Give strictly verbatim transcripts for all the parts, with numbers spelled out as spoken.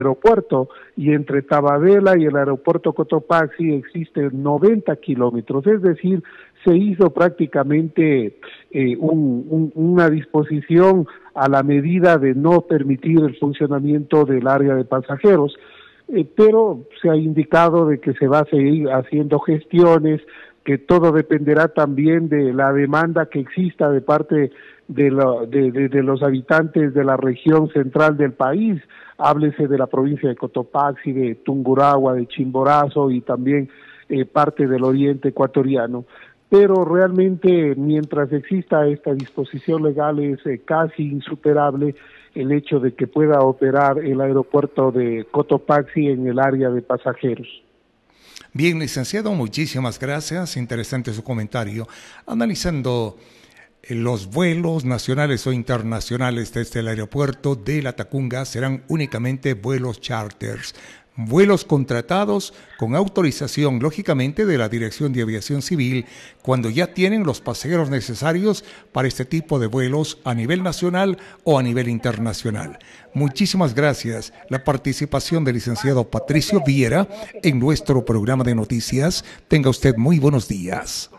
aeropuerto, y entre Tababela y el aeropuerto Cotopaxi existen noventa kilómetros, es decir, se hizo prácticamente eh, un, un, una disposición a la medida de no permitir el funcionamiento del área de pasajeros, eh, pero se ha indicado de que se va a seguir haciendo gestiones, que todo dependerá también de la demanda que exista de parte de, la, de, de, de los habitantes de la región central del país, háblese de la provincia de Cotopaxi, de Tungurahua, de Chimborazo y también eh, parte del oriente ecuatoriano. Pero realmente mientras exista esta disposición legal es eh, casi insuperable el hecho de que pueda operar el aeropuerto de Cotopaxi en el área de pasajeros. Bien, licenciado, muchísimas gracias. Interesante su comentario. Analizando los vuelos nacionales o internacionales desde el aeropuerto de La Tacunga serán únicamente vuelos charters. Vuelos contratados con autorización, lógicamente, de la Dirección de Aviación Civil, cuando ya tienen los pasajeros necesarios para este tipo de vuelos a nivel nacional o a nivel internacional. Muchísimas gracias. La participación del licenciado Patricio Viera en nuestro programa de noticias. Tenga usted muy buenos días.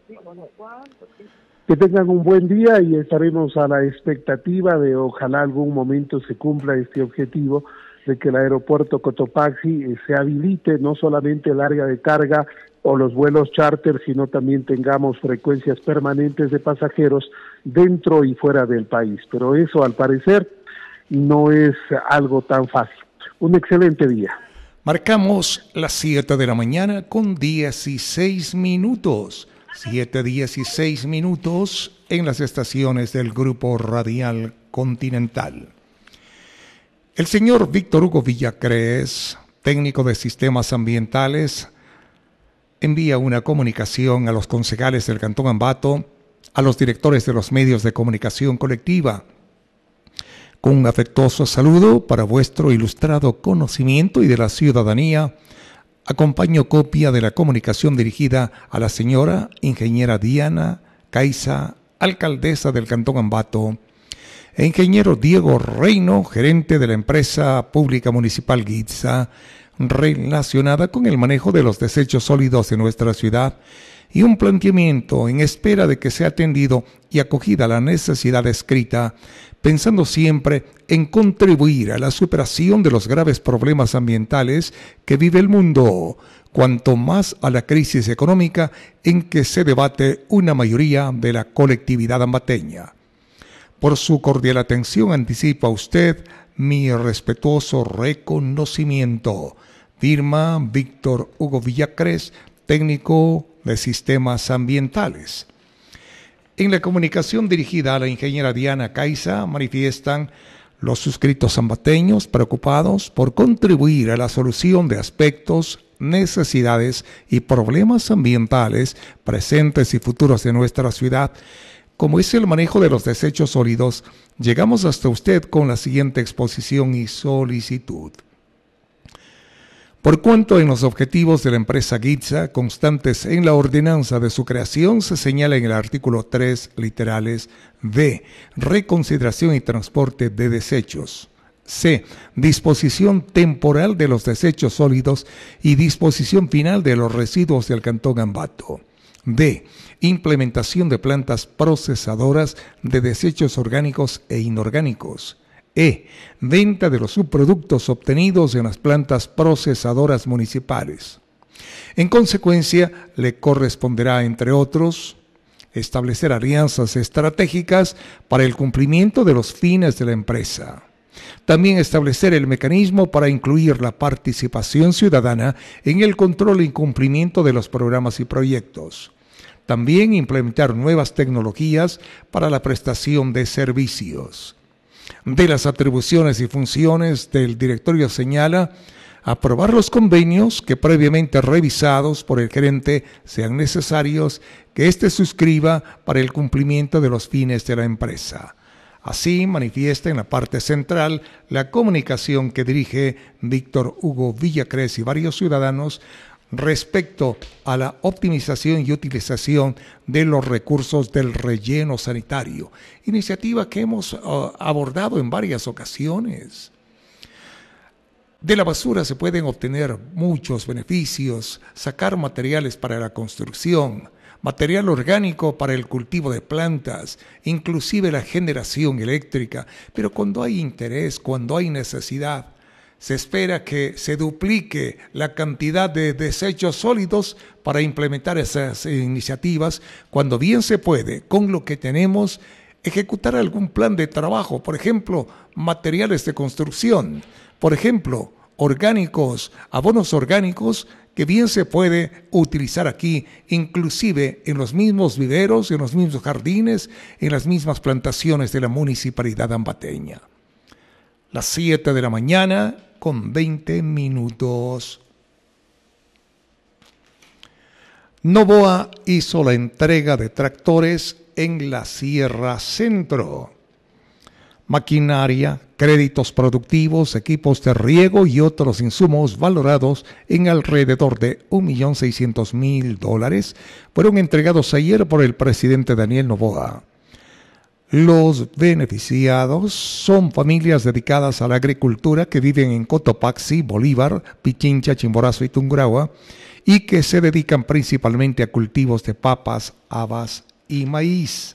Que tengan un buen día y estaremos a la expectativa de ojalá algún momento se cumpla este objetivo de que el aeropuerto Cotopaxi se habilite no solamente el área de carga o los vuelos charter, sino también tengamos frecuencias permanentes de pasajeros dentro y fuera del país. Pero eso, al parecer, no es algo tan fácil. Un excelente día. Marcamos las siete de la mañana con dieciséis minutos. siete dieciséis minutos en las estaciones del Grupo Radial Continental. El señor Víctor Hugo Villacrés, técnico de sistemas ambientales, envía una comunicación a los concejales del Cantón Ambato, a los directores de los medios de comunicación colectiva. Con un afectuoso saludo para vuestro ilustrado conocimiento y de la ciudadanía, acompaño copia de la comunicación dirigida a la señora ingeniera Diana Caiza, alcaldesa del Cantón Ambato, e ingeniero Diego Reino, gerente de la empresa pública municipal Guitza, relacionada con el manejo de los desechos sólidos de nuestra ciudad, y un planteamiento en espera de que sea atendido y acogida la necesidad escrita, pensando siempre en contribuir a la superación de los graves problemas ambientales que vive el mundo, cuanto más a la crisis económica en que se debate una mayoría de la colectividad ambateña. Por su cordial atención anticipa usted mi respetuoso reconocimiento. Firma Víctor Hugo Villacrés, técnico de sistemas ambientales. En la comunicación dirigida a la ingeniera Diana Caiza manifiestan los suscritos ambateños preocupados por contribuir a la solución de aspectos, necesidades y problemas ambientales presentes y futuros de nuestra ciudad, como es el manejo de los desechos sólidos. Llegamos hasta usted con la siguiente exposición y solicitud. Por cuanto en los objetivos de la empresa Guitza, constantes en la ordenanza de su creación, se señala en el artículo tres, literales, D, reconsideración y transporte de desechos. C, disposición temporal de los desechos sólidos y disposición final de los residuos del Cantón Ambato. D, implementación de plantas procesadoras de desechos orgánicos e inorgánicos. E, venta de los subproductos obtenidos en las plantas procesadoras municipales. En consecuencia, le corresponderá, entre otros, establecer alianzas estratégicas para el cumplimiento de los fines de la empresa. También establecer el mecanismo para incluir la participación ciudadana en el control y cumplimiento de los programas y proyectos. También implementar nuevas tecnologías para la prestación de servicios. De las atribuciones y funciones del directorio señala aprobar los convenios que previamente revisados por el gerente sean necesarios que éste suscriba para el cumplimiento de los fines de la empresa. Así manifiesta en la parte central la comunicación que dirige Víctor Hugo Villacrés y varios ciudadanos respecto a la optimización y utilización de los recursos del relleno sanitario, iniciativa que hemos uh, abordado en varias ocasiones. De la basura se pueden obtener muchos beneficios, sacar materiales para la construcción, material orgánico para el cultivo de plantas, inclusive la generación eléctrica. Pero cuando hay interés, cuando hay necesidad, se espera que se duplique la cantidad de desechos sólidos para implementar esas iniciativas, cuando bien se puede, con lo que tenemos, ejecutar algún plan de trabajo, por ejemplo, materiales de construcción, por ejemplo, orgánicos, abonos orgánicos, que bien se puede utilizar aquí, inclusive en los mismos viveros, en los mismos jardines, en las mismas plantaciones de la municipalidad ambateña. Las siete de la mañana con veinte minutos. Novoa hizo la entrega de tractores en la Sierra Centro. Maquinaria, créditos productivos, equipos de riego y otros insumos valorados en alrededor de un millón seiscientos mil dólares fueron entregados ayer por el presidente Daniel Noboa. Los beneficiados son familias dedicadas a la agricultura que viven en Cotopaxi, Bolívar, Pichincha, Chimborazo y Tungurahua y que se dedican principalmente a cultivos de papas, habas y maíz.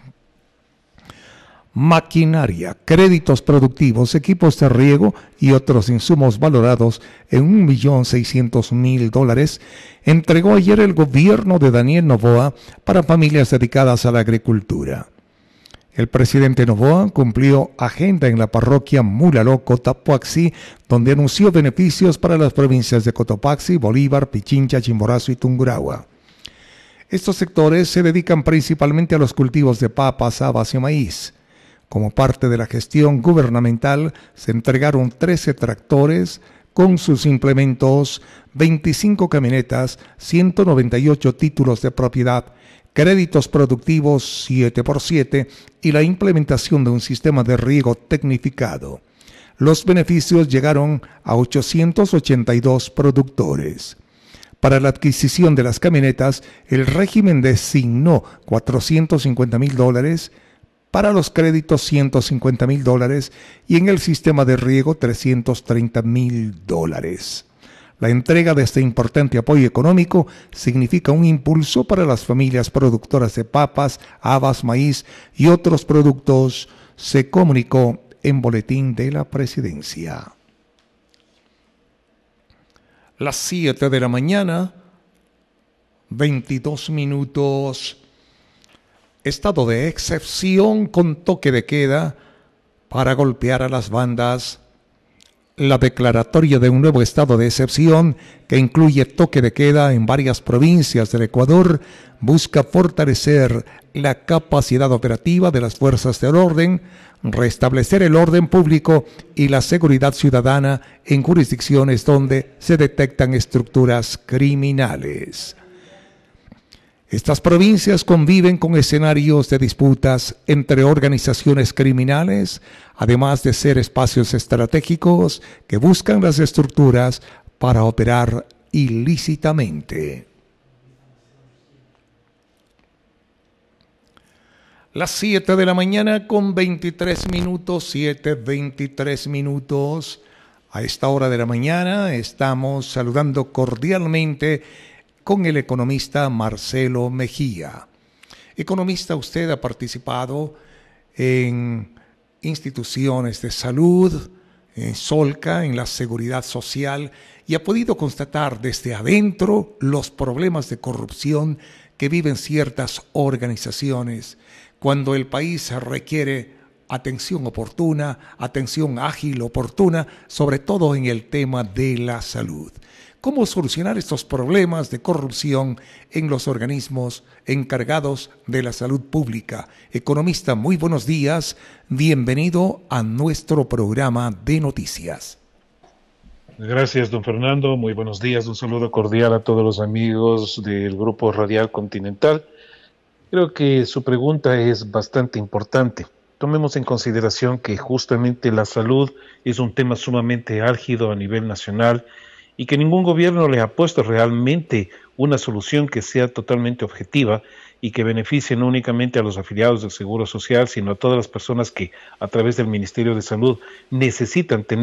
Maquinaria, créditos productivos, equipos de riego y otros insumos valorados en un millón seiscientos mil dólares entregó ayer el gobierno de Daniel Noboa para familias dedicadas a la agricultura. El presidente Noboa cumplió agenda en la parroquia Mulaló, Cotopaxi, donde anunció beneficios para las provincias de Cotopaxi, Bolívar, Pichincha, Chimborazo y Tungurahua. Estos sectores se dedican principalmente a los cultivos de papas, habas y maíz. Como parte de la gestión gubernamental, se entregaron trece tractores con sus implementos, veinticinco camionetas, ciento noventa y ocho títulos de propiedad, créditos productivos siete por siete y la implementación de un sistema de riego tecnificado. Los beneficios llegaron a ochocientos ochenta y dos productores. Para la adquisición de las camionetas, el régimen designó cuatrocientos cincuenta mil dólares, para los créditos ciento cincuenta mil dólares y en el sistema de riego trescientos treinta mil dólares. La entrega de este importante apoyo económico significa un impulso para las familias productoras de papas, habas, maíz y otros productos, se comunicó en boletín de la presidencia. Las siete de la mañana, veintidós minutos. Estado de excepción con toque de queda para golpear a las bandas. La declaratoria de un nuevo estado de excepción que incluye toque de queda en varias provincias del Ecuador busca fortalecer la capacidad operativa de las fuerzas del orden, restablecer el orden público y la seguridad ciudadana en jurisdicciones donde se detectan estructuras criminales. Estas provincias conviven con escenarios de disputas entre organizaciones criminales, además de ser espacios estratégicos que buscan las estructuras para operar ilícitamente. Las siete de la mañana con veintitrés minutos, siete, veintitrés minutos. A esta hora de la mañana estamos saludando cordialmente con el economista Marcelo Mejía. Economista, usted ha participado en instituciones de salud, en Solca, en la seguridad social, y ha podido constatar desde adentro los problemas de corrupción que viven ciertas organizaciones cuando el país requiere atención oportuna, atención ágil, oportuna, sobre todo en el tema de la salud. ¿Cómo solucionar estos problemas de corrupción en los organismos encargados de la salud pública? Economista, muy buenos días. Bienvenido a nuestro programa de noticias. Gracias, don Fernando. Muy buenos días. Un saludo cordial a todos los amigos del Grupo Radial Continental. Creo que su pregunta es bastante importante. Tomemos en consideración que justamente la salud es un tema sumamente álgido a nivel nacional y que ningún gobierno le ha puesto realmente una solución que sea totalmente objetiva y que beneficie no únicamente a los afiliados del Seguro Social, sino a todas las personas que a través del Ministerio de Salud necesitan tener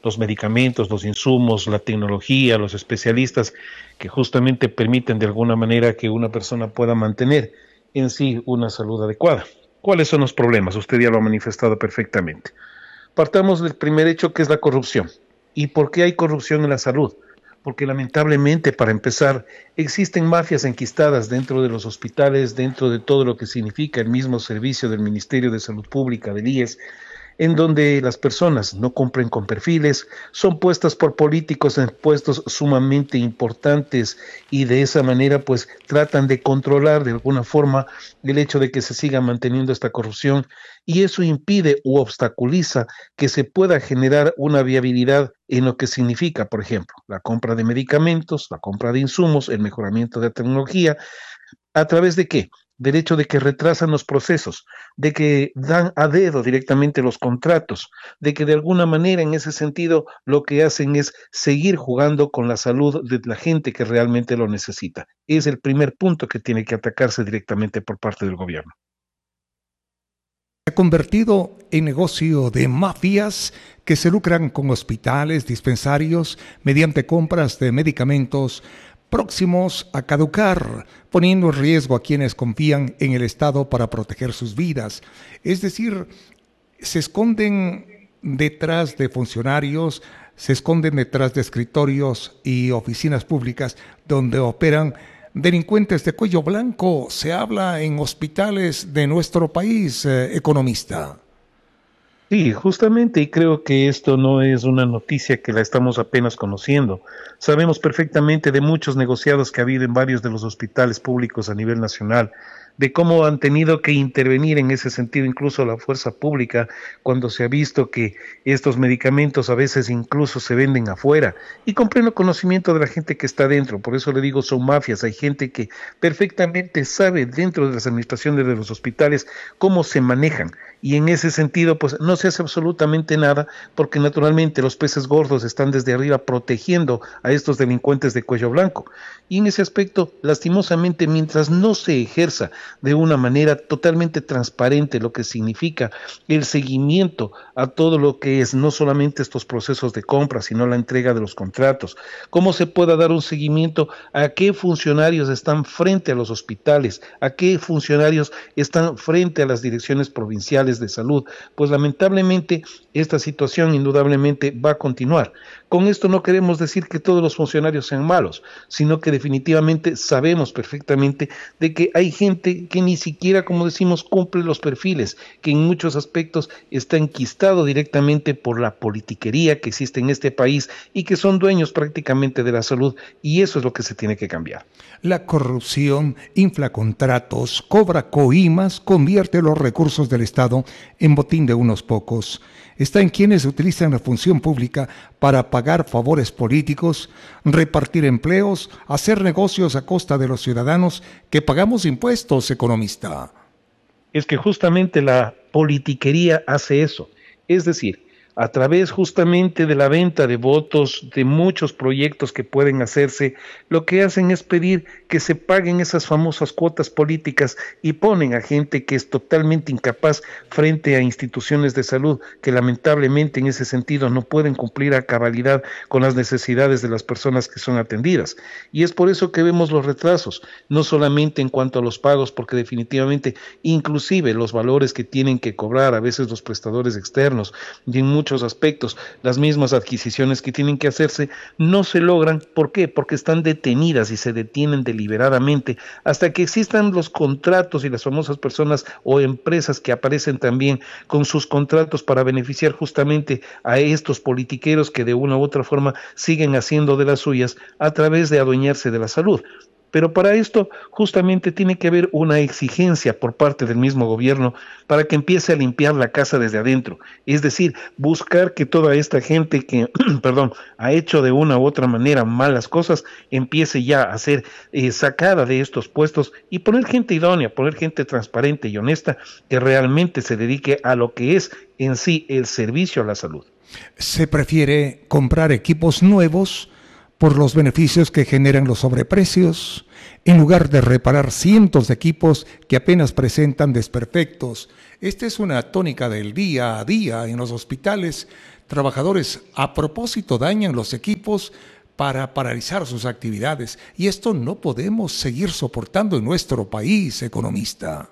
los medicamentos, los insumos, la tecnología, los especialistas que justamente permiten de alguna manera que una persona pueda mantener en sí una salud adecuada. ¿Cuáles son los problemas? Usted ya lo ha manifestado perfectamente. Partamos del primer hecho, que es la corrupción. ¿Y por qué hay corrupción en la salud? Porque lamentablemente, para empezar, existen mafias enquistadas dentro de los hospitales, dentro de todo lo que significa el mismo servicio del Ministerio de Salud Pública, del I E S, en donde las personas no cumplen con perfiles, son puestas por políticos en puestos sumamente importantes y de esa manera pues tratan de controlar de alguna forma el hecho de que se siga manteniendo esta corrupción, y eso impide u obstaculiza que se pueda generar una viabilidad en lo que significa, por ejemplo, la compra de medicamentos, la compra de insumos, el mejoramiento de la tecnología. ¿A través de qué? Del hecho de que retrasan los procesos, de que dan a dedo directamente los contratos, de que de alguna manera en ese sentido lo que hacen es seguir jugando con la salud de la gente que realmente lo necesita. Es el primer punto que tiene que atacarse directamente por parte del gobierno. Se ha convertido en negocio de mafias que se lucran con hospitales, dispensarios, mediante compras de medicamentos próximos a caducar, poniendo en riesgo a quienes confían en el Estado para proteger sus vidas. Es decir, se esconden detrás de funcionarios, se esconden detrás de escritorios y oficinas públicas donde operan delincuentes de cuello blanco. Se habla en hospitales de nuestro país, eh, economista. Sí, justamente, y creo que esto no es una noticia que la estamos apenas conociendo. Sabemos perfectamente de muchos negociados que ha habido en varios de los hospitales públicos a nivel nacional, de cómo han tenido que intervenir en ese sentido incluso la fuerza pública cuando se ha visto que estos medicamentos a veces incluso se venden afuera, y con pleno conocimiento de la gente que está dentro. Por eso le digo, son mafias. Hay gente que perfectamente sabe dentro de las administraciones de los hospitales cómo se manejan, y en ese sentido pues no se hace absolutamente nada, porque naturalmente los peces gordos están desde arriba protegiendo a estos delincuentes de cuello blanco. Y en ese aspecto, lastimosamente, mientras no se ejerza de una manera totalmente transparente lo que significa el seguimiento a todo lo que es no solamente estos procesos de compra, sino la entrega de los contratos, cómo se pueda dar un seguimiento a qué funcionarios están frente a los hospitales, a qué funcionarios están frente a las direcciones provinciales de salud, pues lamentablemente esta situación indudablemente va a continuar. Con esto no queremos decir que todos los funcionarios sean malos, sino que definitivamente sabemos perfectamente de que hay gente que ni siquiera, como decimos, cumple los perfiles, que en muchos aspectos está enquistado directamente por la politiquería que existe en este país y que son dueños prácticamente de la salud, y eso es lo que se tiene que cambiar. La corrupción infla contratos, cobra coimas, convierte los recursos del Estado en botín de unos pocos. Está en quienes utilizan la función pública para pagar favores políticos, repartir empleos, hacer negocios a costa de los ciudadanos que pagamos impuestos, economista. Es que justamente la politiquería hace eso, es decir, a través justamente de la venta de votos, de muchos proyectos que pueden hacerse, lo que hacen es pedir que se paguen esas famosas cuotas políticas y ponen a gente que es totalmente incapaz frente a instituciones de salud que lamentablemente en ese sentido no pueden cumplir a cabalidad con las necesidades de las personas que son atendidas. Y es por eso que vemos los retrasos, no solamente en cuanto a los pagos, porque definitivamente inclusive los valores que tienen que cobrar a veces los prestadores externos y en muchos aspectos las mismas adquisiciones que tienen que hacerse no se logran. ¿Por qué? Porque están detenidas y se detienen deliberadamente hasta que existan los contratos y las famosas personas o empresas que aparecen también con sus contratos para beneficiar justamente a estos politiqueros que de una u otra forma siguen haciendo de las suyas a través de adueñarse de la salud. Pero para esto justamente tiene que haber una exigencia por parte del mismo gobierno para que empiece a limpiar la casa desde adentro. Es decir, buscar que toda esta gente que, perdón, ha hecho de una u otra manera malas cosas, empiece ya a ser eh, sacada de estos puestos y poner gente idónea, poner gente transparente y honesta que realmente se dedique a lo que es en sí el servicio a la salud. Se prefiere comprar equipos nuevos por los beneficios que generan los sobreprecios, en lugar de reparar cientos de equipos que apenas presentan desperfectos. Esta es una tónica del día a día en los hospitales. Trabajadores a propósito dañan los equipos para paralizar sus actividades, y esto no podemos seguir soportando en nuestro país, economista.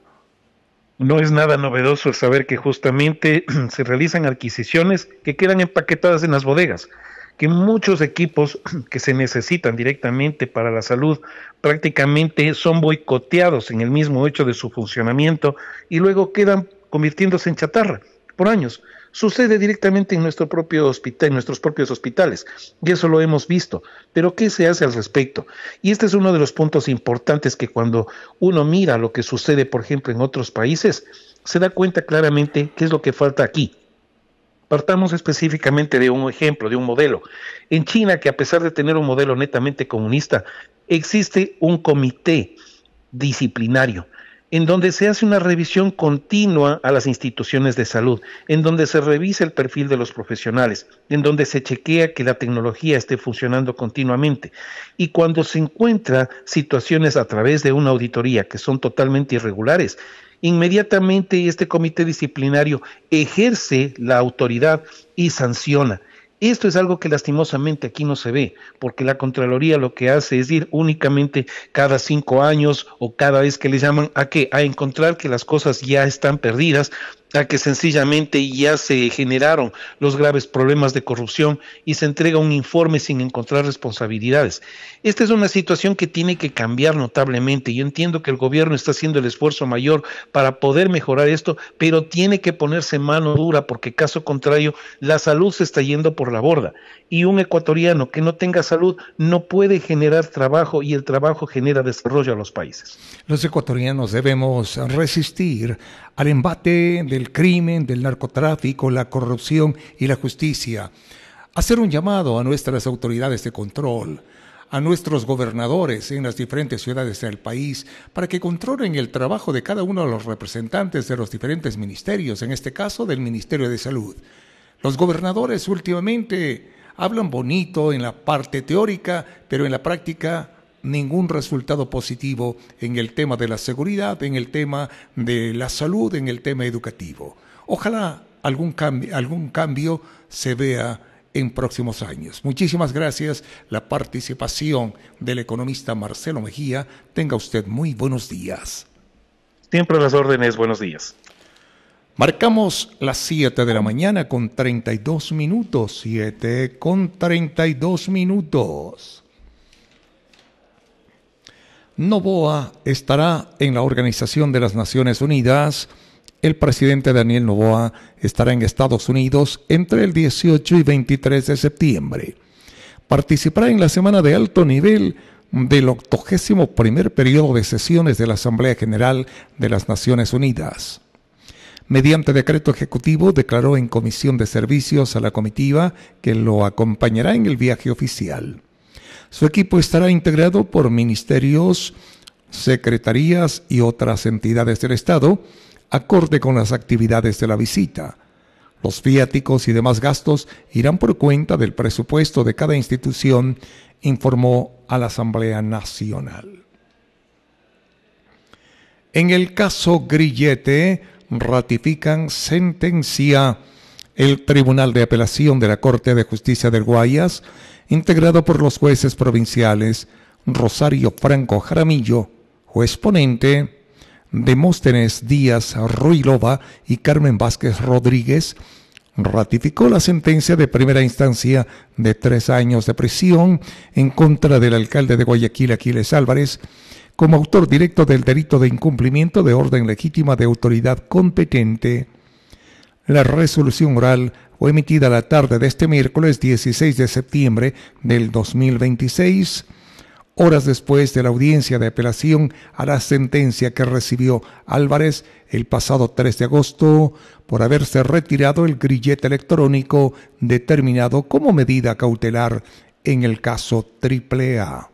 No es nada novedoso el saber que justamente se realizan adquisiciones que quedan empaquetadas en las bodegas, que muchos equipos que se necesitan directamente para la salud prácticamente son boicoteados en el mismo hecho de su funcionamiento y luego quedan convirtiéndose en chatarra por años. Sucede directamente en nuestro propio hospital, en nuestros propios hospitales, y eso lo hemos visto. Pero ¿qué se hace al respecto? Y este es uno de los puntos importantes que cuando uno mira lo que sucede, por ejemplo, en otros países, se da cuenta claramente qué es lo que falta aquí. Partamos específicamente de un ejemplo, de un modelo. En China, que a pesar de tener un modelo netamente comunista, existe un comité disciplinario en donde se hace una revisión continua a las instituciones de salud, en donde se revisa el perfil de los profesionales, en donde se chequea que la tecnología esté funcionando continuamente. Y cuando se encuentra situaciones a través de una auditoría que son totalmente irregulares, inmediatamente este comité disciplinario ejerce la autoridad y sanciona. Esto es algo que lastimosamente aquí no se ve, porque la Contraloría lo que hace es ir únicamente cada cinco años o cada vez que le llaman a qué, a encontrar que las cosas ya están perdidas, a que sencillamente ya se generaron los graves problemas de corrupción y se entrega un informe sin encontrar responsabilidades. Esta es una situación que tiene que cambiar notablemente. Yo entiendo que el gobierno está haciendo el esfuerzo mayor para poder mejorar esto, pero tiene que ponerse mano dura porque caso contrario la salud se está yendo por la borda y un ecuatoriano que no tenga salud no puede generar trabajo y el trabajo genera desarrollo a los países. Los ecuatorianos debemos resistir al embate del crimen, del narcotráfico, la corrupción y la justicia. Hacer un llamado a nuestras autoridades de control, a nuestros gobernadores en las diferentes ciudades del país, para que controlen el trabajo de cada uno de los representantes de los diferentes ministerios, en este caso del Ministerio de Salud. Los gobernadores últimamente hablan bonito en la parte teórica, pero en la práctica ningún resultado positivo en el tema de la seguridad, en el tema de la salud, en el tema educativo. Ojalá algún cambio, algún cambio se vea en próximos años. Muchísimas gracias la participación del economista Marcelo Mejía. Tenga usted muy buenos días. Siempre a las órdenes, buenos días. Marcamos las siete de la mañana con treinta y dos minutos, siete con treinta y dos minutos. Noboa estará en la Organización de las Naciones Unidas. El presidente Daniel Noboa estará en Estados Unidos entre el dieciocho y veintitrés de septiembre. Participará en la semana de alto nivel del octogésimo primer periodo de sesiones de la Asamblea General de las Naciones Unidas. Mediante decreto ejecutivo declaró en comisión de servicios a la comitiva que lo acompañará en el viaje oficial. Su equipo estará integrado por ministerios, secretarías y otras entidades del Estado, acorde con las actividades de la visita. Los viáticos y demás gastos irán por cuenta del presupuesto de cada institución, informó a la Asamblea Nacional. En el caso Grillete, ratifican sentencia el Tribunal de Apelación de la Corte de Justicia del Guayas, integrado por los jueces provinciales Rosario Franco Jaramillo, juez ponente, Demóstenes Díaz Ruilova y Carmen Vázquez Rodríguez, ratificó la sentencia de primera instancia de tres años de prisión en contra del alcalde de Guayaquil, Aquiles Álvarez, como autor directo del delito de incumplimiento de orden legítima de autoridad competente. La resolución oral fue emitida la tarde de este miércoles dieciséis de septiembre del dos mil veintiséis, horas después de la audiencia de apelación a la sentencia que recibió Álvarez el pasado tres de agosto por haberse retirado el grillete electrónico determinado como medida cautelar en el caso Triple A.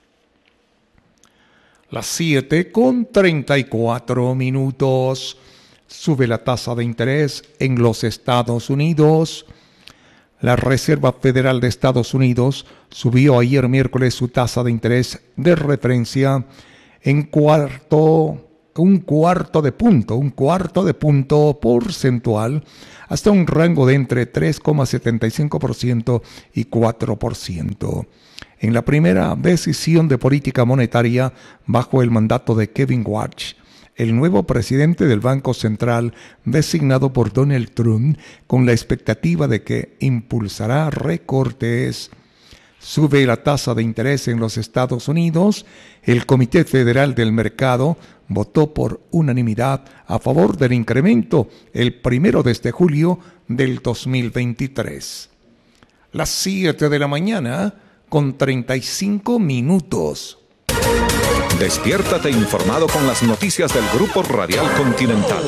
Las siete con treinta y cuatro minutos. Sube la tasa de interés en los Estados Unidos. La Reserva Federal de Estados Unidos subió ayer miércoles su tasa de interés de referencia en cuarto, un cuarto de punto, un cuarto de punto porcentual hasta un rango de entre tres coma setenta y cinco por ciento y cuatro por ciento. En la primera decisión de política monetaria bajo el mandato de Kevin Warsh, el nuevo presidente del Banco Central designado por Donald Trump con la expectativa de que impulsará recortes. Sube la tasa de interés en los Estados Unidos. El Comité Federal del Mercado votó por unanimidad a favor del incremento el primero de este julio del dos mil veintitrés. Las siete de la mañana con treinta y cinco minutos. Despiértate informado con las noticias del Grupo Radial Continental.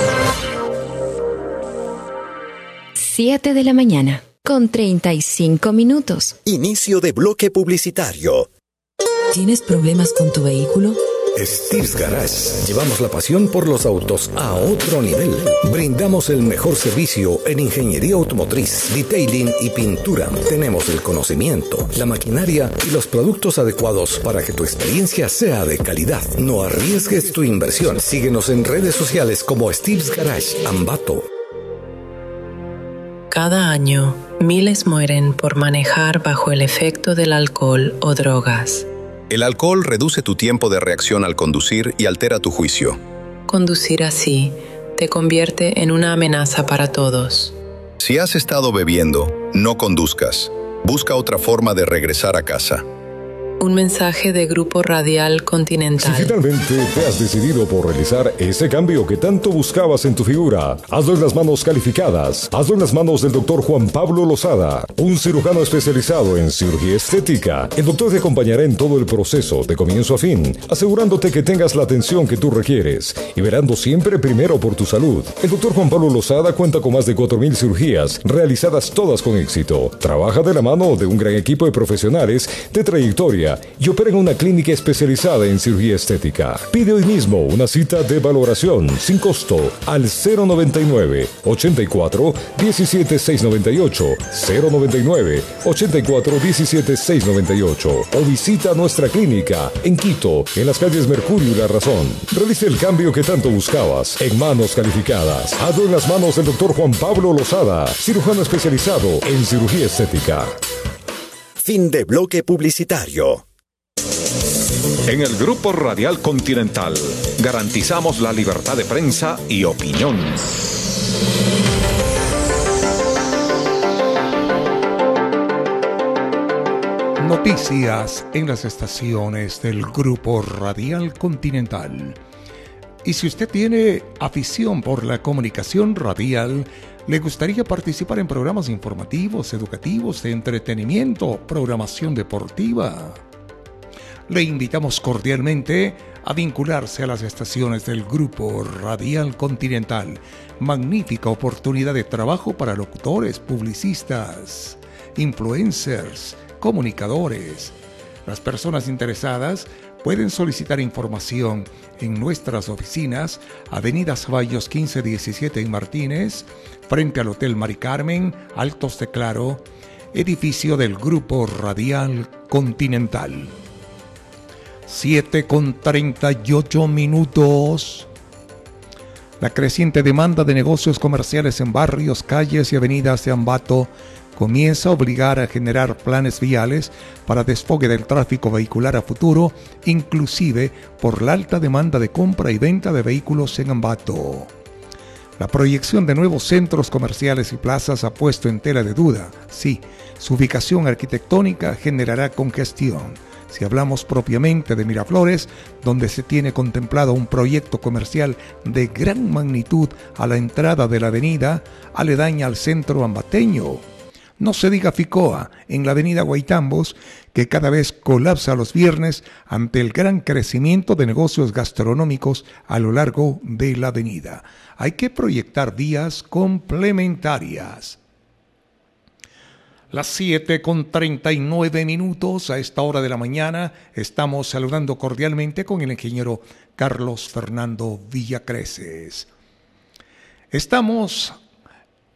siete de la mañana, con treinta y cinco minutos. Inicio de bloque publicitario. ¿Tienes problemas con tu vehículo? Steve's Garage. Llevamos la pasión por los autos a otro nivel. Brindamos el mejor servicio en ingeniería automotriz, detailing y pintura. Tenemos el conocimiento, la maquinaria y los productos adecuados para que tu experiencia sea de calidad. No arriesgues tu inversión. Síguenos en redes sociales como Steve's Garage Ambato. Cada año, miles mueren por manejar bajo el efecto del alcohol o drogas. El alcohol reduce tu tiempo de reacción al conducir y altera tu juicio. Conducir así te convierte en una amenaza para todos. Si has estado bebiendo, no conduzcas. Busca otra forma de regresar a casa. Un mensaje de Grupo Radial Continental. Si finalmente te has decidido por realizar ese cambio que tanto buscabas en tu figura, hazlo en las manos calificadas. Hazlo en las manos del doctor Juan Pablo Lozada, un cirujano especializado en cirugía estética. El doctor te acompañará en todo el proceso, de comienzo a fin, asegurándote que tengas la atención que tú requieres y verando siempre primero por tu salud. El doctor Juan Pablo Lozada cuenta con más de cuatro mil cirugías, realizadas todas con éxito. Trabaja de la mano de un gran equipo de profesionales de trayectoria y opera en una clínica especializada en cirugía estética. Pide hoy mismo una cita de valoración sin costo al cero noventa y nueve, ochenta y cuatro, diecisiete, seiscientos noventa y ocho, cero noventa y nueve, ochenta y cuatro, diecisiete, seiscientos noventa y ocho o visita nuestra clínica en Quito, en las calles Mercurio y La Razón. Realice el cambio que tanto buscabas en manos calificadas. Hazlo en las manos del doctor Juan Pablo Lozada, cirujano especializado en cirugía estética. Fin de bloque publicitario. En el Grupo Radial Continental garantizamos la libertad de prensa y opinión. Noticias en las estaciones del Grupo Radial Continental. Y si usted tiene afición por la comunicación radial, ¿le gustaría participar en programas informativos, educativos, de entretenimiento, programación deportiva? Le invitamos cordialmente a vincularse a las estaciones del Grupo Radial Continental. Magnífica oportunidad de trabajo para locutores, publicistas, influencers, comunicadores. Las personas interesadas pueden solicitar información en nuestras oficinas, Avenida Ceballos quince diecisiete en Martínez, frente al Hotel Mari Carmen, Altos de Claro, edificio del Grupo Radial Continental. siete con treinta y ocho minutos. La creciente demanda de negocios comerciales en barrios, calles y avenidas de Ambato comienza a obligar a generar planes viales para desfogue del tráfico vehicular a futuro, inclusive por la alta demanda de compra y venta de vehículos en Ambato. La proyección de nuevos centros comerciales y plazas ha puesto en tela de duda. Sí, su ubicación arquitectónica generará congestión. Si hablamos propiamente de Miraflores, donde se tiene contemplado un proyecto comercial de gran magnitud a la entrada de la avenida, aledaña al centro ambateño. No se diga Ficoa, en la avenida Guaitambos, que cada vez colapsa los viernes ante el gran crecimiento de negocios gastronómicos a lo largo de la avenida. Hay que proyectar vías complementarias. Las siete con treinta y nueve minutos a esta hora de la mañana estamos saludando cordialmente con el ingeniero Carlos Fernando Villacreces. Estamos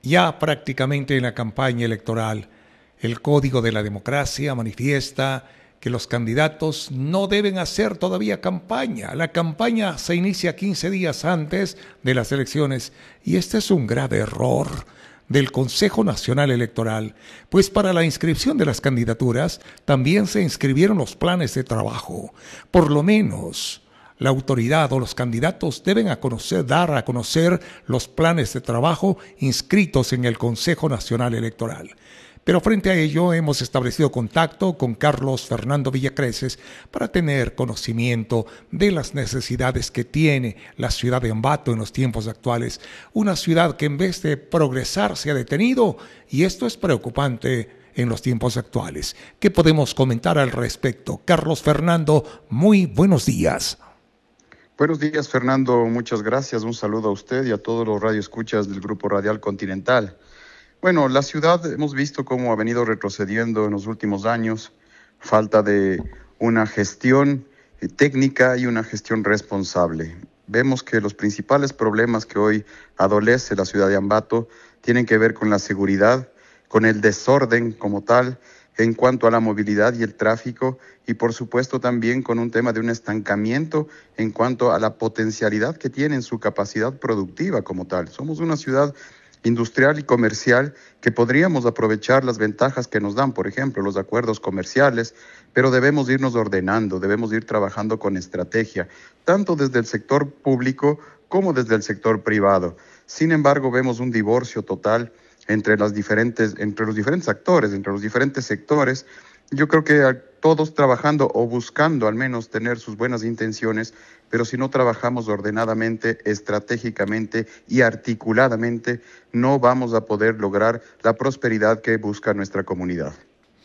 Ya prácticamente en la campaña electoral, el Código de la Democracia manifiesta que los candidatos no deben hacer todavía campaña. La campaña se inicia quince días antes de las elecciones y este es un grave error del Consejo Nacional Electoral, pues para la inscripción de las candidaturas también se inscribieron los planes de trabajo. Por lo menos la autoridad o los candidatos deben a conocer, dar a conocer los planes de trabajo inscritos en el Consejo Nacional Electoral. Pero frente a ello hemos establecido contacto con Carlos Fernando Villacreces para tener conocimiento de las necesidades que tiene la ciudad de Ambato en los tiempos actuales. Una ciudad que en vez de progresar se ha detenido y esto es preocupante en los tiempos actuales. ¿Qué podemos comentar al respecto? Carlos Fernando, muy buenos días. Buenos días, Fernando. Muchas gracias. Un saludo a usted y a todos los radioescuchas del Grupo Radial Continental. Bueno, la ciudad hemos visto cómo ha venido retrocediendo en los últimos años, falta de una gestión técnica y una gestión responsable. Vemos que los principales problemas que hoy adolece la ciudad de Ambato tienen que ver con la seguridad, con el desorden como tal, en cuanto a la movilidad y el tráfico, y por supuesto también con un tema de un estancamiento en cuanto a la potencialidad que tiene en su capacidad productiva como tal. Somos una ciudad industrial y comercial que podríamos aprovechar las ventajas que nos dan, por ejemplo, los acuerdos comerciales, pero debemos irnos ordenando, debemos ir trabajando con estrategia, tanto desde el sector público como desde el sector privado. Sin embargo, vemos un divorcio total entre las diferentes, entre los diferentes actores, entre los diferentes sectores. Yo creo que todos trabajando o buscando al menos tener sus buenas intenciones, pero si no trabajamos ordenadamente, estratégicamente y articuladamente, no vamos a poder lograr la prosperidad que busca nuestra comunidad.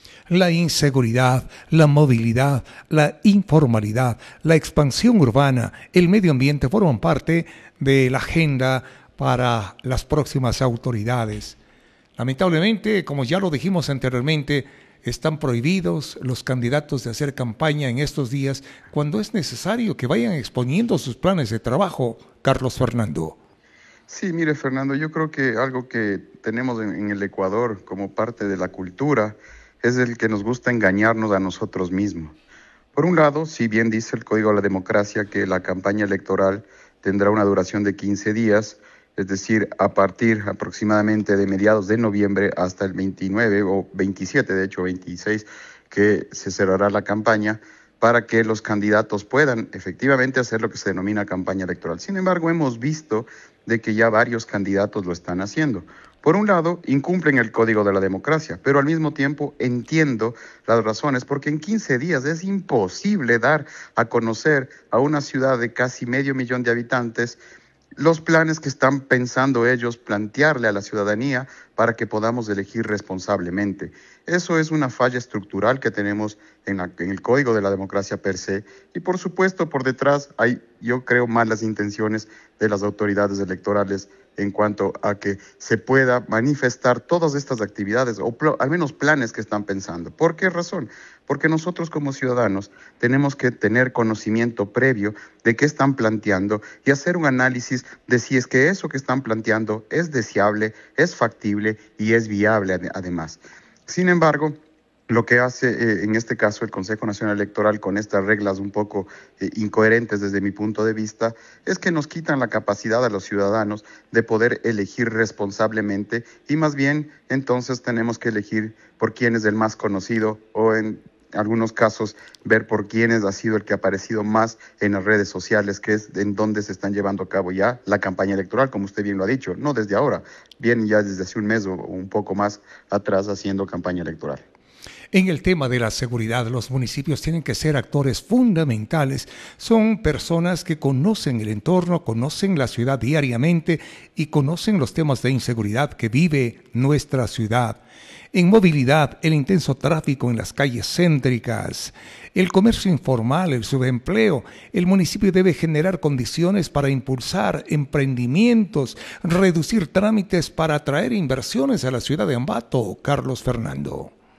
La inseguridad, la movilidad, la informalidad, la expansión urbana, el medio ambiente forman parte de la agenda para las próximas autoridades. Lamentablemente, como ya lo dijimos anteriormente, están prohibidos los candidatos de hacer campaña en estos días cuando es necesario que vayan exponiendo sus planes de trabajo. Carlos Fernando. Sí, mire, Fernando, yo creo que algo que tenemos en, en el Ecuador como parte de la cultura es el que nos gusta engañarnos a nosotros mismos. Por un lado, si bien dice el Código de la Democracia que la campaña electoral tendrá una duración de quince días, es decir, a partir aproximadamente de mediados de noviembre hasta el veintinueve o veintisiete, de hecho veintiséis, que se cerrará la campaña para que los candidatos puedan efectivamente hacer lo que se denomina campaña electoral. Sin embargo, hemos visto de que ya varios candidatos lo están haciendo. Por un lado, incumplen el Código de la Democracia, pero al mismo tiempo entiendo las razones, porque en quince días es imposible dar a conocer a una ciudad de casi medio millón de habitantes los planes que están pensando ellos plantearle a la ciudadanía para que podamos elegir responsablemente. Eso es una falla estructural que tenemos en, la, en el Código de la Democracia per se, y por supuesto por detrás hay, yo creo, malas intenciones de las autoridades electorales en cuanto a que se pueda manifestar todas estas actividades o pl- al menos planes que están pensando. ¿Por qué razón? Porque nosotros como ciudadanos tenemos que tener conocimiento previo de qué están planteando y hacer un análisis de si es que eso que están planteando es deseable, es factible y es viable ad- además. Sin embargo, lo que hace eh, en este caso el Consejo Nacional Electoral con estas reglas un poco eh, incoherentes desde mi punto de vista es que nos quitan la capacidad a los ciudadanos de poder elegir responsablemente y más bien entonces tenemos que elegir por quién es el más conocido o en algunos casos ver por quién ha sido el que ha aparecido más en las redes sociales, que es en donde se están llevando a cabo ya la campaña electoral, como usted bien lo ha dicho, no desde ahora, bien ya desde hace un mes o un poco más atrás haciendo campaña electoral. En el tema de la seguridad, los municipios tienen que ser actores fundamentales. Son personas que conocen el entorno, conocen la ciudad diariamente y conocen los temas de inseguridad que vive nuestra ciudad. En movilidad, el intenso tráfico en las calles céntricas, el comercio informal, el subempleo, el municipio debe generar condiciones para impulsar emprendimientos, reducir trámites para atraer inversiones a la ciudad de Ambato. Carlos Fernando.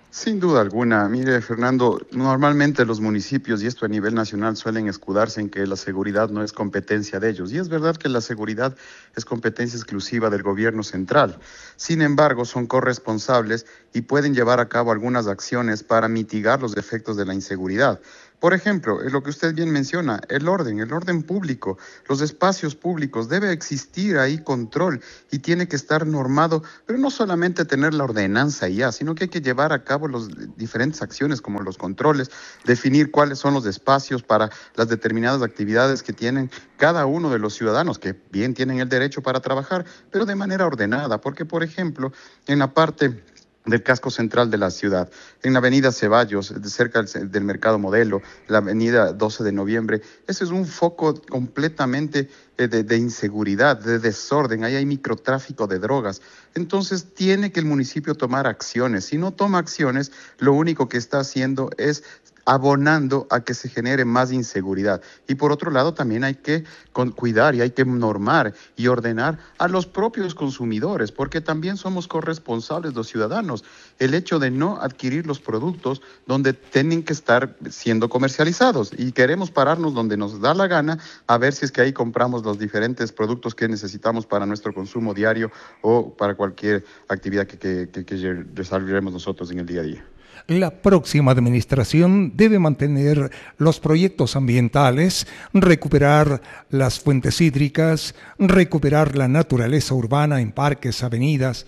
Sin duda alguna. Mire, Fernando, normalmente los municipios, y esto a nivel nacional, suelen escudarse en que la seguridad no es competencia de ellos. Y es verdad que la seguridad es competencia exclusiva del gobierno central. Sin embargo, son corresponsables y pueden llevar a cabo algunas acciones para mitigar los efectos de la inseguridad. Por ejemplo, lo que usted bien menciona, el orden, el orden público, los espacios públicos, debe existir ahí control y tiene que estar normado, pero no solamente tener la ordenanza y ya, sino que hay que llevar a cabo las diferentes acciones como los controles, definir cuáles son los espacios para las determinadas actividades que tienen cada uno de los ciudadanos, que bien tienen el derecho para trabajar, pero de manera ordenada, porque por ejemplo, en la parte del casco central de la ciudad, en la avenida Ceballos, cerca del Mercado Modelo, la avenida doce de noviembre, ese es un foco completamente de, de inseguridad, de desorden, ahí hay microtráfico de drogas. Entonces tiene que el municipio tomar acciones. Si no toma acciones, lo único que está haciendo es abonando a que se genere más inseguridad. Y por otro lado, también hay que cuidar y hay que normar y ordenar a los propios consumidores, porque también somos corresponsables los ciudadanos. El hecho de no adquirir los productos donde tienen que estar siendo comercializados y queremos pararnos donde nos da la gana a ver si es que ahí compramos los diferentes productos que necesitamos para nuestro consumo diario o para cualquier actividad que, que, que, que desarrollemos nosotros en el día a día. La próxima administración debe mantener los proyectos ambientales, recuperar las fuentes hídricas, recuperar la naturaleza urbana en parques, avenidas.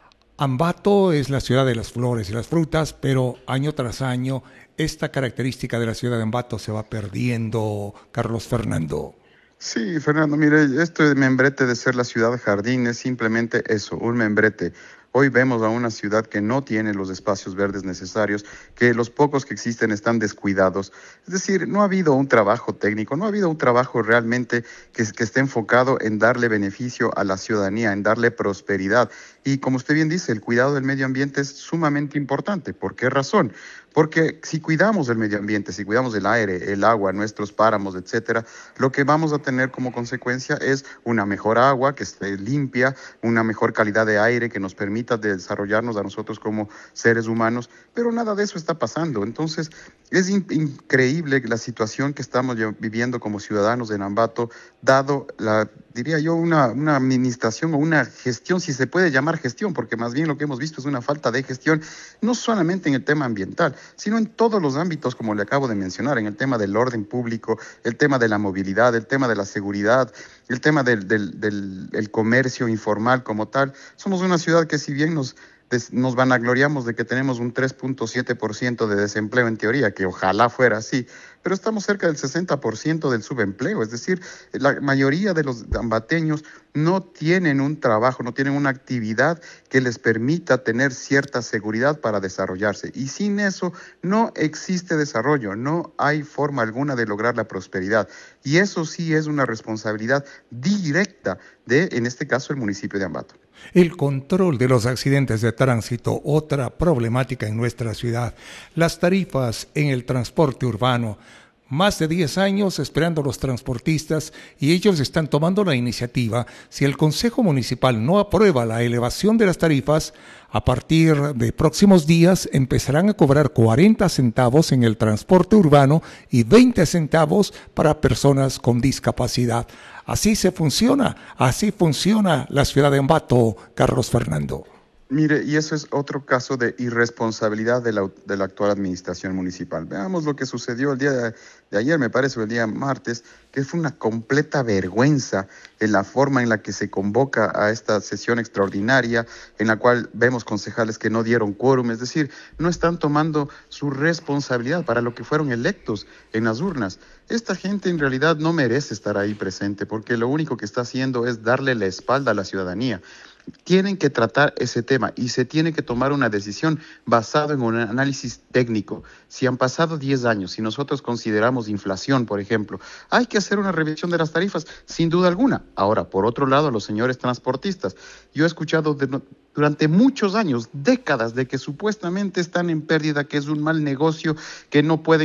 Ambato es la ciudad de las flores y las frutas, pero año tras año esta característica de la ciudad de Ambato se va perdiendo, Carlos Fernando. Sí, Fernando, mire, esto de membrete de ser la ciudad jardín es simplemente eso, un membrete. Hoy vemos a una ciudad que no tiene los espacios verdes necesarios, que los pocos que existen están descuidados. Es decir, no ha habido un trabajo técnico, no ha habido un trabajo realmente que, que esté enfocado en darle beneficio a la ciudadanía, en darle prosperidad. Y como usted bien dice, el cuidado del medio ambiente es sumamente importante. ¿Por qué razón? Porque si cuidamos el medio ambiente, si cuidamos el aire, el agua, nuestros páramos, etcétera, lo que vamos a tener como consecuencia es una mejor agua que esté limpia, una mejor calidad de aire que nos permita desarrollarnos a nosotros como seres humanos, pero nada de eso está pasando. Entonces, es in- increíble la situación que estamos viviendo como ciudadanos en Ambato, dado la, diría yo, una, una administración o una gestión, si se puede llamar gestión, porque más bien lo que hemos visto es una falta de gestión, no solamente en el tema ambiental, sino en todos los ámbitos, como le acabo de mencionar, en el tema del orden público, el tema de la movilidad, el tema de la seguridad, el tema del, del, del el comercio informal como tal. Somos una ciudad que si bien nos, des, nos vanagloriamos de que tenemos un tres punto siete por ciento de desempleo en teoría, que ojalá fuera así, pero estamos cerca del sesenta por ciento del subempleo, es decir, la mayoría de los ambateños no tienen un trabajo, no tienen una actividad que les permita tener cierta seguridad para desarrollarse. Y sin eso no existe desarrollo, no hay forma alguna de lograr la prosperidad. Y eso sí es una responsabilidad directa de, en este caso, el municipio de Ambato. El control de los accidentes de tránsito, otra problemática en nuestra ciudad. Las tarifas en el transporte urbano. Más de diez años esperando a los transportistas y ellos están tomando la iniciativa. Si el Consejo Municipal no aprueba la elevación de las tarifas, a partir de próximos días empezarán a cobrar cuarenta centavos en el transporte urbano y veinte centavos para personas con discapacidad. Así se funciona, así funciona la ciudad de Ambato, Carlos Fernando. Mire, y eso es otro caso de irresponsabilidad de la, de la actual administración municipal. Veamos lo que sucedió el día de, de ayer, me parece, o el día martes, que fue una completa vergüenza en la forma en la que se convoca a esta sesión extraordinaria, en la cual vemos concejales que no dieron quórum, es decir, no están tomando su responsabilidad para lo que fueron electos en las urnas. Esta gente en realidad no merece estar ahí presente, porque lo único que está haciendo es darle la espalda a la ciudadanía. Tienen que tratar ese tema y se tiene que tomar una decisión basada en un análisis técnico. Si han pasado diez años, si nosotros consideramos inflación, por ejemplo, hay que hacer una revisión de las tarifas, sin duda alguna. Ahora, por otro lado, los señores transportistas, yo he escuchado de, durante muchos años, décadas, de que supuestamente están en pérdida, que es un mal negocio, que no pueden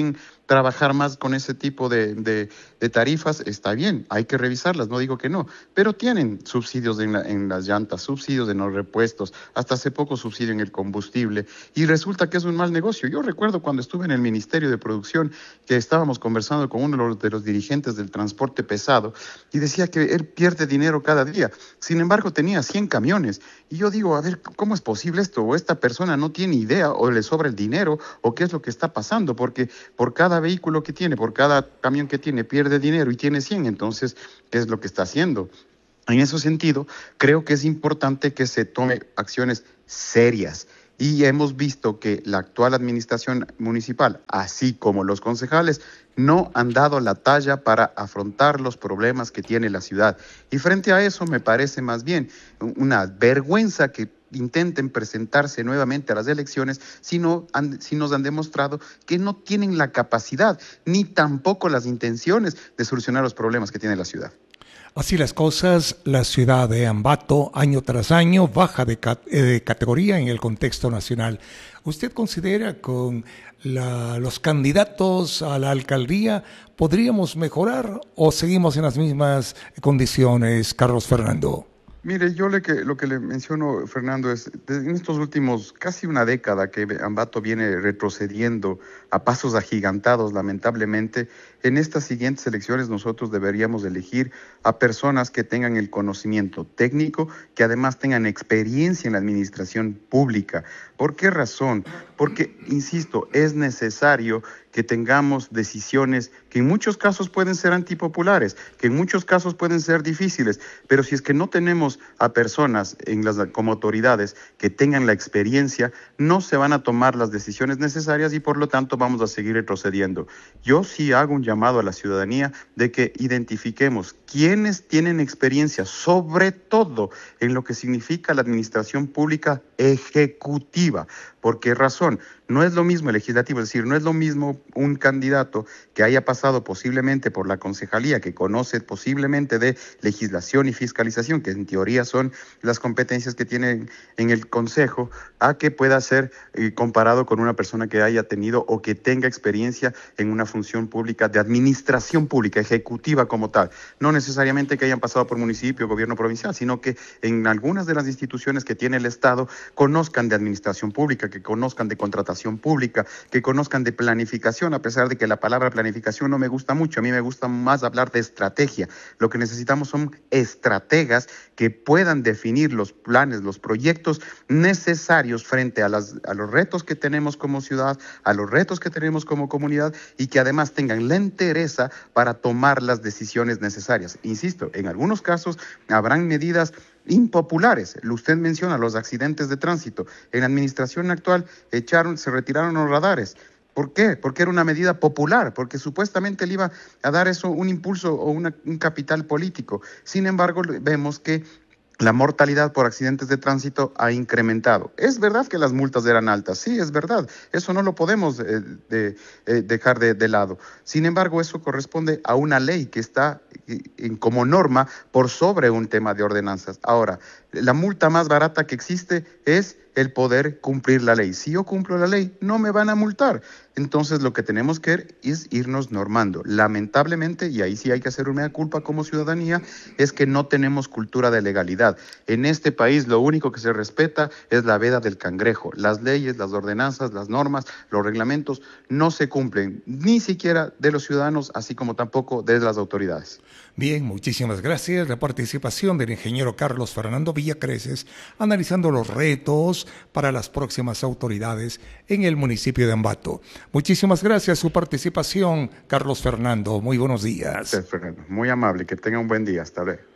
trabajar más con ese tipo de, de, de tarifas, está bien, hay que revisarlas, no digo que no, pero tienen subsidios en, la, en las llantas, subsidios en los repuestos, hasta hace poco subsidio en el combustible, y resulta que es un mal negocio. Yo recuerdo cuando estuve en el Ministerio de Producción que estábamos conversando con uno de los, de los dirigentes del transporte pesado y decía que él pierde dinero cada día, sin embargo tenía cien camiones, y yo digo, a ver, ¿cómo es posible esto? O esta persona no tiene idea, o le sobra el dinero, o qué es lo que está pasando, porque por cada vehículo que tiene, por cada camión que tiene, pierde dinero y tiene cien, entonces, ¿qué es lo que está haciendo? En ese sentido, creo que es importante que se tome acciones serias. Y hemos visto que la actual administración municipal, así como los concejales, no han dado la talla para afrontar los problemas que tiene la ciudad. Y frente a eso me parece más bien una vergüenza que intenten presentarse nuevamente a las elecciones si, no han, si nos han demostrado que no tienen la capacidad ni tampoco las intenciones de solucionar los problemas que tiene la ciudad. Así las cosas, la ciudad de Ambato año tras año baja de, cat- de categoría en el contexto nacional. ¿Usted considera con la, los candidatos a la alcaldía podríamos mejorar o seguimos en las mismas condiciones, Carlos Fernando? Mire, yo le que, lo que le menciono, Fernando, es en estos últimos casi una década que Ambato viene retrocediendo a pasos agigantados, lamentablemente. En estas siguientes elecciones nosotros deberíamos elegir a personas que tengan el conocimiento técnico, que además tengan experiencia en la administración pública. ¿Por qué razón? Porque, insisto, es necesario que tengamos decisiones que en muchos casos pueden ser antipopulares, que en muchos casos pueden ser difíciles, pero si es que no tenemos a personas en las, como autoridades que tengan la experiencia, no se van a tomar las decisiones necesarias y por lo tanto vamos a seguir retrocediendo. Yo sí hago un llamado a la ciudadanía de que identifiquemos quiénes tienen experiencia, sobre todo en lo que significa la administración pública ejecutiva. ¿Por qué razón? No es lo mismo el legislativo, es decir, no es lo mismo un candidato que haya pasado posiblemente por la concejalía, que conoce posiblemente de legislación y fiscalización, que en teoría son las competencias que tiene en el consejo, a que pueda ser eh, comparado con una persona que haya tenido o que tenga experiencia en una función pública de administración pública, ejecutiva como tal. No necesariamente que hayan pasado por municipio o gobierno provincial, sino que en algunas de las instituciones que tiene el Estado conozcan de administración pública, que conozcan de contratación pública, que conozcan de planificación, a pesar de que la palabra planificación no me gusta mucho, a mí me gusta más hablar de estrategia. Lo que necesitamos son estrategas que puedan definir los planes, los proyectos necesarios frente a, las, a los retos que tenemos como ciudad, a los retos que tenemos como comunidad y que además tengan la entereza para tomar las decisiones necesarias. Insisto, en algunos casos habrán medidas impopulares. Usted menciona los accidentes de tránsito. En la administración actual echaron, se retiraron los radares. ¿Por qué? Porque era una medida popular, porque supuestamente le iba a dar eso un impulso o una, un capital político. Sin embargo, vemos que la mortalidad por accidentes de tránsito ha incrementado. Es verdad que las multas eran altas, sí, es verdad. Eso no lo podemos eh, de, eh, dejar de, de lado. Sin embargo, eso corresponde a una ley que está eh, en, como norma por sobre un tema de ordenanzas. Ahora, la multa más barata que existe es el poder cumplir la ley. Si yo cumplo la ley, no me van a multar. Entonces, lo que tenemos que hacer es irnos normando. Lamentablemente, y ahí sí hay que hacer una culpa como ciudadanía, es que no tenemos cultura de legalidad. En este país, lo único que se respeta es la veda del cangrejo. Las leyes, las ordenanzas, las normas, los reglamentos no se cumplen, ni siquiera de los ciudadanos, así como tampoco de las autoridades. Bien, muchísimas gracias. La participación del ingeniero Carlos Fernando Villacreces, analizando los retos para las próximas autoridades en el municipio de Ambato. Muchísimas gracias su participación, Carlos Fernando. Muy buenos días. Sí, Fernando. Muy amable. Que tenga un buen día. Hasta luego.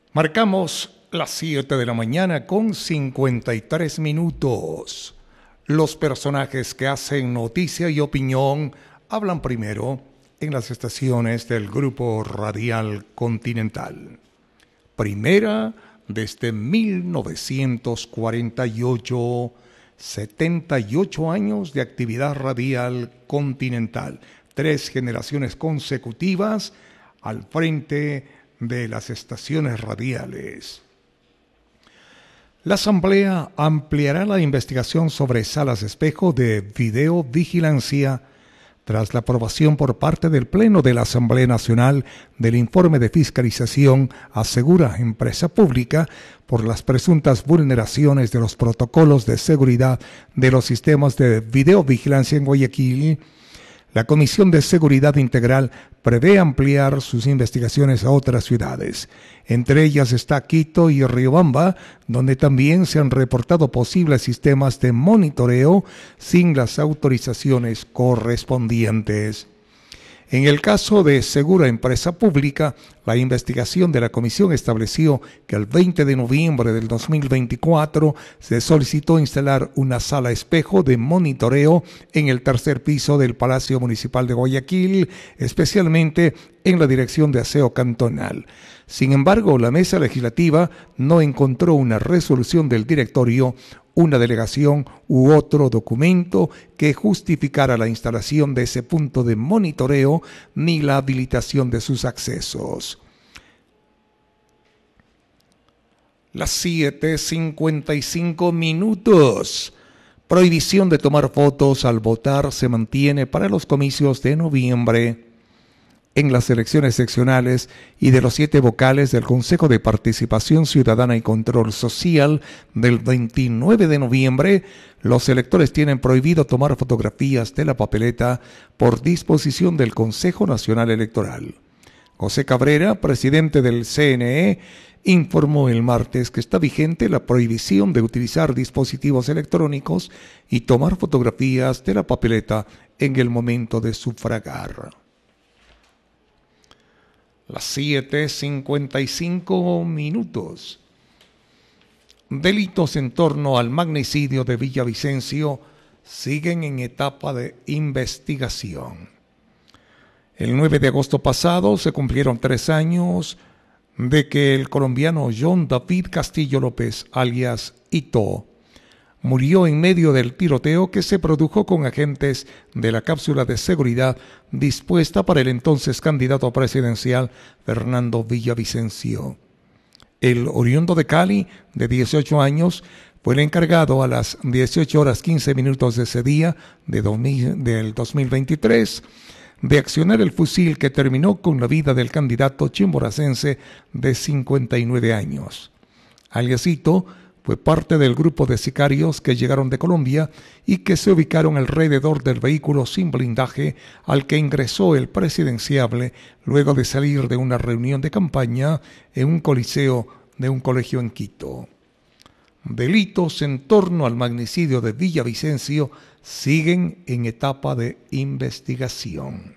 Marcamos las siete de la mañana con cincuenta y tres minutos. Los personajes que hacen noticia y opinión hablan primero en las estaciones del Grupo Radial Continental. Primera desde mil novecientos cuarenta y ocho, setenta y ocho años de actividad radial continental, tres generaciones consecutivas al frente de las estaciones radiales. La Asamblea ampliará la investigación sobre salas espejo de videovigilancia tras la aprobación por parte del Pleno de la Asamblea Nacional del informe de fiscalización a Segura Empresa Pública por las presuntas vulneraciones de los protocolos de seguridad de los sistemas de videovigilancia en Guayaquil, la Comisión de Seguridad Integral prevé ampliar sus investigaciones a otras ciudades. Entre ellas está Quito y Riobamba, donde también se han reportado posibles sistemas de monitoreo sin las autorizaciones correspondientes. En el caso de Segura Empresa Pública, la investigación de la comisión estableció que el veinte de noviembre del dos mil veinticuatro se solicitó instalar una sala espejo de monitoreo en el tercer piso del Palacio Municipal de Guayaquil, especialmente en la Dirección de Aseo Cantonal. Sin embargo, la mesa legislativa no encontró una resolución del directorio, una delegación u otro documento que justificara la instalación de ese punto de monitoreo ni la habilitación de sus accesos. Las siete cincuenta y cinco minutos. Prohibición de tomar fotos al votar se mantiene para los comicios de noviembre. En las elecciones seccionales y de los siete vocales del Consejo de Participación Ciudadana y Control Social del veintinueve de noviembre, los electores tienen prohibido tomar fotografías de la papeleta por disposición del Consejo Nacional Electoral. José Cabrera, presidente del C N E, informó el martes que está vigente la prohibición de utilizar dispositivos electrónicos y tomar fotografías de la papeleta en el momento de sufragar. Las siete cincuenta y cinco minutos. Delitos en torno al magnicidio de Villavicencio siguen en etapa de investigación. El nueve de agosto pasado se cumplieron tres años de que el colombiano John David Castillo López, alias Ito, murió en medio del tiroteo que se produjo con agentes de la cápsula de seguridad dispuesta para el entonces candidato presidencial Fernando Villavicencio. El oriundo de Cali, de dieciocho años, fue el encargado a las dieciocho horas quince minutos de ese día de dos mil, del dos mil veintitrés de accionar el fusil que terminó con la vida del candidato chimboracense de cincuenta y nueve años. Alias Ito fue parte del grupo de sicarios que llegaron de Colombia y que se ubicaron alrededor del vehículo sin blindaje al que ingresó el presidenciable luego de salir de una reunión de campaña en un coliseo de un colegio en Quito. Delitos en torno al magnicidio de Villavicencio siguen en etapa de investigación.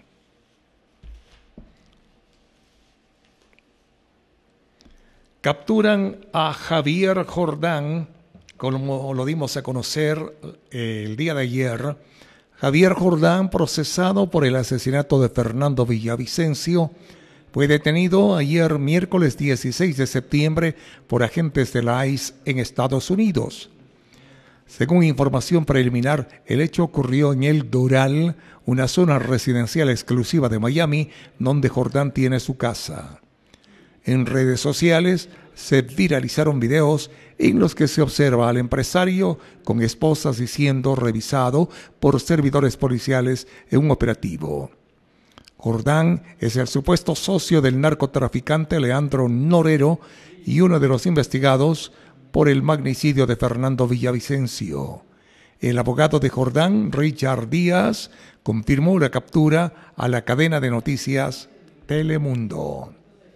Capturan a Javier Jordán, como lo dimos a conocer eh, el día de ayer. Javier Jordán, procesado por el asesinato de Fernando Villavicencio, fue detenido ayer miércoles dieciséis de septiembre por agentes de la I C E en Estados Unidos. Según información preliminar, el hecho ocurrió en El Doral, una zona residencial exclusiva de Miami, donde Jordán tiene su casa. En redes sociales se viralizaron videos en los que se observa al empresario con esposas y siendo revisado por servidores policiales en un operativo. Jordán es el supuesto socio del narcotraficante Leandro Norero y uno de los investigados por el magnicidio de Fernando Villavicencio. El abogado de Jordán, Richard Díaz, confirmó la captura a la cadena de noticias Telemundo.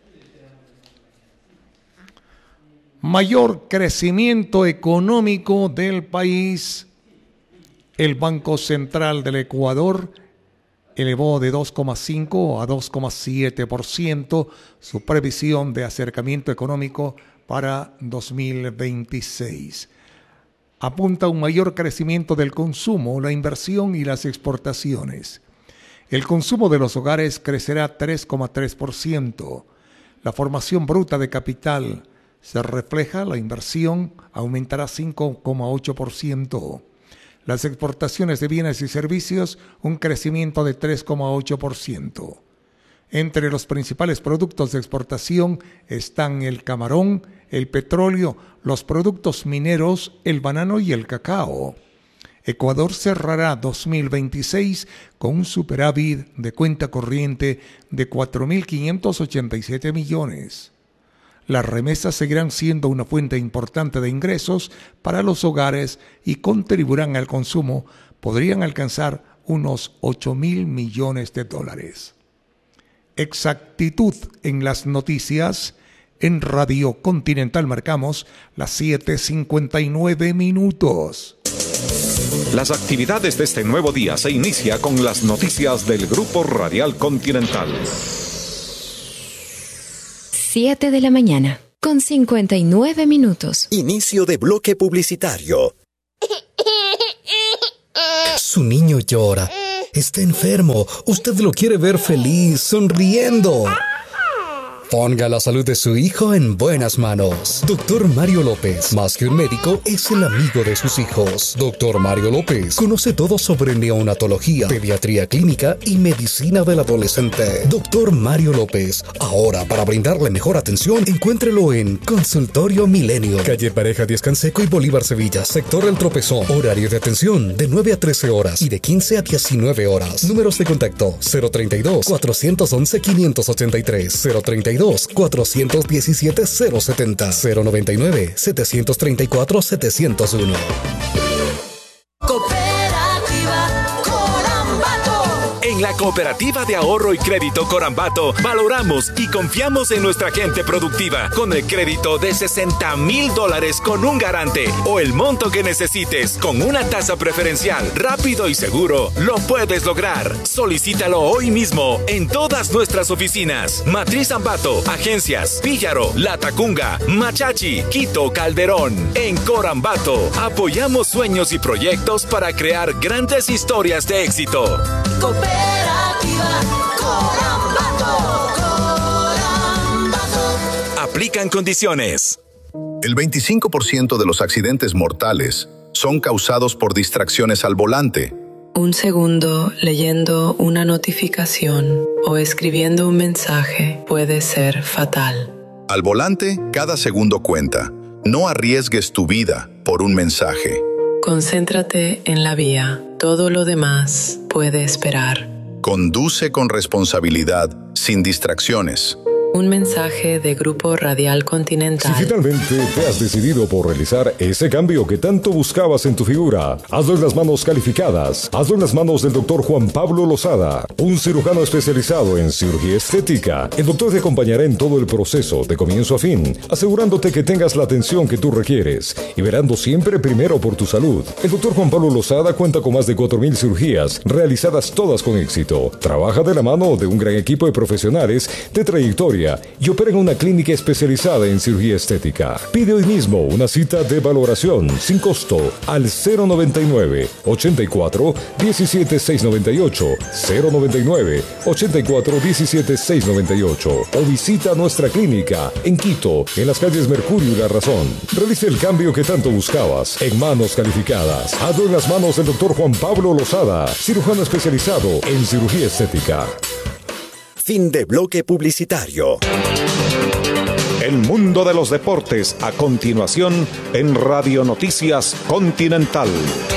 Mayor crecimiento económico del país. El Banco Central del Ecuador elevó de dos coma cinco a dos coma siete por ciento su previsión de acercamiento económico para dos mil veintiséis. Apunta a un mayor crecimiento del consumo, la inversión y las exportaciones. El consumo de los hogares crecerá tres coma tres por ciento. La formación bruta de capital se refleja, la inversión aumentará cinco coma ocho por ciento. Las exportaciones de bienes y servicios, un crecimiento de tres coma ocho por ciento. Entre los principales productos de exportación están el camarón, el petróleo, los productos mineros, el banano y el cacao. Ecuador cerrará dos mil veintiséis con un superávit de cuenta corriente de cuatro mil quinientos ochenta y siete millones. Las remesas seguirán siendo una fuente importante de ingresos para los hogares y contribuirán al consumo. Podrían alcanzar unos ocho mil millones de dólares. Exactitud en las noticias. En Radio Continental marcamos las siete cincuenta y nueve minutos. Las actividades de este nuevo día se inicia con las noticias del Grupo Radial Continental. siete de la mañana, con cincuenta y nueve minutos. Inicio de bloque publicitario. Su niño llora. Está enfermo. Usted lo quiere ver feliz, sonriendo. Ponga la salud de su hijo en buenas manos. Doctor Mario López, más que un médico, es el amigo de sus hijos. Doctor Mario López conoce todo sobre neonatología, pediatría clínica y medicina del adolescente. Doctor Mario López, ahora para brindarle mejor atención, encuéntrelo en Consultorio Milenio, calle Pareja Díaz Canseco y Bolívar Sevilla, sector El Tropezón. Horario de atención de nueve a trece horas y de quince a diecinueve horas. Números de contacto cero treinta y dos, cuatrocientos once, quinientos ochenta y tres, cero treinta y dos, cuatrocientos diecisiete, cero setenta, cero noventa y nueve, setecientos treinta y cuatro, setecientos uno. Cooperativa Corambato. En la Cooperativa de Ahorro y Crédito Corambato valoramos y confiamos en nuestra gente productiva con el crédito de sesenta mil dólares con un garante o el monto que necesites con una tasa preferencial, rápido y seguro. Lo puedes lograr. Solicítalo hoy mismo en todas nuestras oficinas. Matriz Ambato, Agencias, Píllaro, Latacunga, Machachi, Quito, Calderón. En Corambato apoyamos sueños y proyectos para crear grandes historias de éxito. Cooperativa Corambato. Corambato. Aplican condiciones. El veinticinco por ciento de los accidentes mortales son causados por distracciones al volante. Un segundo leyendo una notificación o escribiendo un mensaje puede ser fatal. Al volante, cada segundo cuenta. No arriesgues tu vida por un mensaje. Concéntrate en la vía. Todo lo demás puede esperar. Conduce con responsabilidad, sin distracciones. Un mensaje de Grupo Radial Continental. Si finalmente te has decidido por realizar ese cambio que tanto buscabas en tu figura, hazlo en las manos calificadas. Hazlo en las manos del doctor Juan Pablo Lozada, un cirujano especializado en cirugía estética. El doctor te acompañará en todo el proceso, de comienzo a fin, asegurándote que tengas la atención que tú requieres y verando siempre primero por tu salud. El doctor Juan Pablo Lozada cuenta con más de cuatro mil cirugías, realizadas todas con éxito. Trabaja de la mano de un gran equipo de profesionales de trayectoria y opera en una clínica especializada en cirugía estética. Pide hoy mismo una cita de valoración sin costo al cero noventa y nueve, ochenta y cuatro, diecisiete, seiscientos noventa y ocho, cero noventa y nueve, ochenta y cuatro, diecisiete, seiscientos noventa y ocho o visita nuestra clínica en Quito, en las calles Mercurio y La Razón. Realice el cambio que tanto buscabas en manos calificadas. Hazlo en las manos del doctor Juan Pablo Lozada, cirujano especializado en cirugía estética. Fin de bloque publicitario. El mundo de los deportes a continuación en Radio Noticias Continental.